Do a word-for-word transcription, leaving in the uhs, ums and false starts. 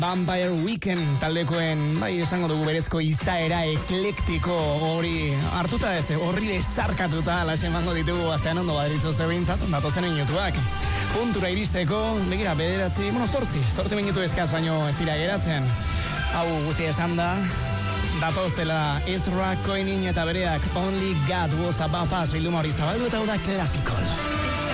Vampire Weekend taldekoen, bai, esango dugu berezko izaera eklektiko hori hartuta ez, horri desarkatuta alaxe emango ditugu aztean ondo baderitzo zebeintzat, datozen minutuak. Puntura iristeko, begira, bederatzi, bueno, sortzi, sortzi minutu eskaz baino ez dira geratzen. Hau guztia esan da, datozela Ezra Koenig eta bereak Only God Was Above Us bilduma hori zabaldu eta hau da Classical.